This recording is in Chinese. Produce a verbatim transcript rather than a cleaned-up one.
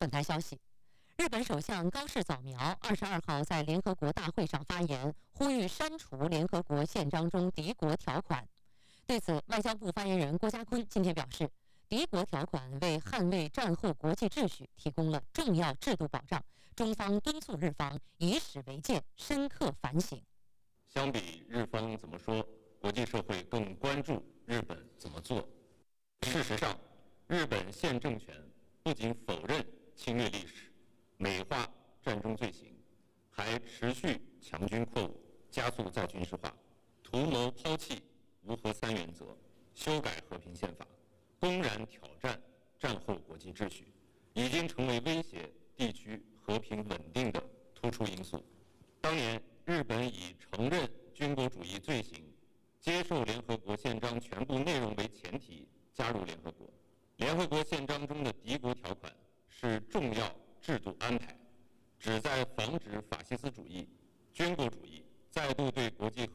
本台消息，日本首相高市早苗二十二号在联合国大会上发言，呼吁删除联合国宪章中敌国条款。对此，外交部发言人郭家坤今天表示，敌国条款为捍卫战后国际秩序提供了重要制度保障，中方敦促日方以史为鉴，深刻反省。 相比日方怎么说，国际社会更关注日本怎么做。事实上，日本现政权不仅否认侵略历史，美化战争罪行，还持续强军扩武，加速再军事化，图谋抛弃无核三原则，修改和平宪法，公然挑战战后国际秩序，已经成为威胁地区和平稳定的突出因素。当年日本以承认军国主义罪行、接受联合国宪章全部内容为前提加入联合国。联合国宪章中的敌国条款是重要制度安排，旨在防止法西斯主义、军国主义再度对国际